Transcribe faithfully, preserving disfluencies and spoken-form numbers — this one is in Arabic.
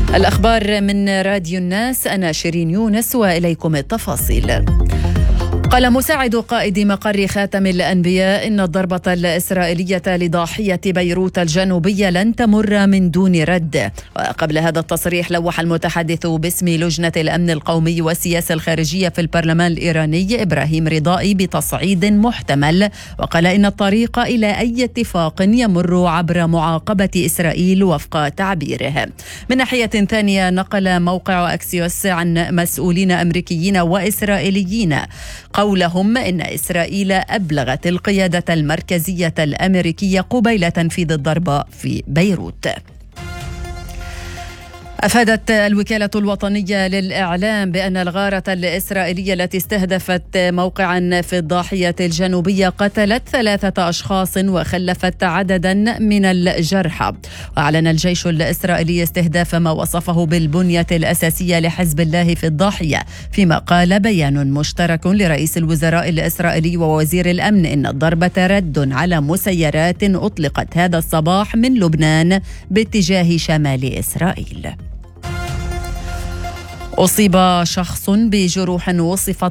الأخبار من راديو الناس، أنا شيرين يونس وإليكم التفاصيل. قال مساعد قائد مقر خاتم الأنبياء إن الضربة الإسرائيلية لضاحية بيروت الجنوبية لن تمر من دون رد. وقبل هذا التصريح لوح المتحدث باسم لجنة الأمن القومي والسياسة الخارجية في البرلمان الإيراني إبراهيم رضائي بتصعيد محتمل، وقال إن الطريق إلى أي اتفاق يمر عبر معاقبة إسرائيل وفق تعبيره. من ناحية ثانية، نقل موقع أكسيوس عن مسؤولين أمريكيين وإسرائيليين قولهم إن إسرائيل أبلغت القيادة المركزية الأمريكية قبيل تنفيذ الضربة في بيروت. أفادت الوكالة الوطنية للإعلام بأن الغارة الإسرائيلية التي استهدفت موقعا في الضاحية الجنوبية قتلت ثلاثة أشخاص وخلفت عددا من الجرحى. وأعلن الجيش الإسرائيلي استهداف ما وصفه بالبنية الأساسية لحزب الله في الضاحية، فيما قال بيان مشترك لرئيس الوزراء الإسرائيلي ووزير الأمن إن الضربة رد على مسيرات أطلقت هذا الصباح من لبنان باتجاه شمال إسرائيل. أصيب شخص بجروح وصفت